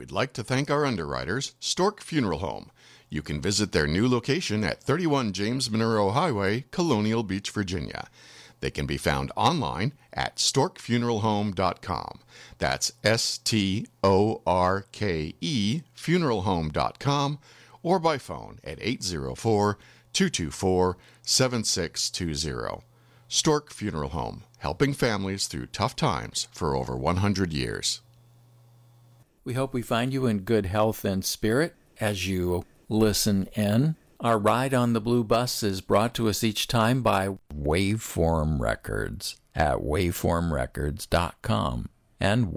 we'd like to thank our underwriters, Stork Funeral Home. You can visit their new location at 31 James Monroe Highway, Colonial Beach, Virginia. They can be found online at storkfuneralhome.com. That's STORKE funeralhome.com, or by phone at 804-224-7620. Stork Funeral Home, helping families through tough times for over 100 years. We hope we find you in good health and spirit as you listen in. Our ride on the Blue Bus is brought to us each time by Waveform Records at waveformrecords.com and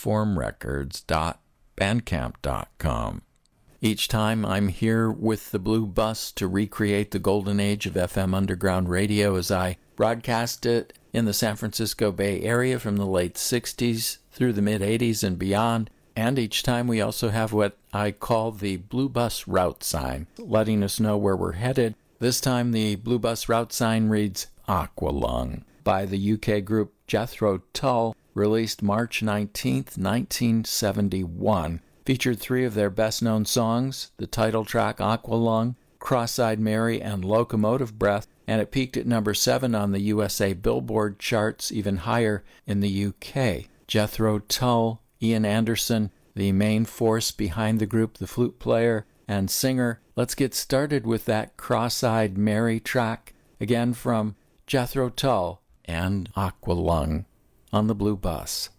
waveformrecords.bandcamp.com. Each time I'm here with the Blue Bus to recreate the golden age of FM underground radio as I broadcast it in the San Francisco Bay Area from the late 60s through the mid-80s and beyond. And each time we also have what I call the Blue Bus route sign, letting us know where we're headed. This time the Blue Bus route sign reads Aqualung by the UK group Jethro Tull, released March 19th, 1971. Featured three of their best-known songs, the title track Aqualung, Cross-Eyed Mary, and Locomotive Breath, and it peaked at number 7 on the USA Billboard charts, even higher in the UK. Jethro Tull, Ian Anderson, the main force behind the group, the flute player and singer. Let's get started with that Cross-Eyed Mary track, again from Jethro Tull and Aqualung on the Blue Bus.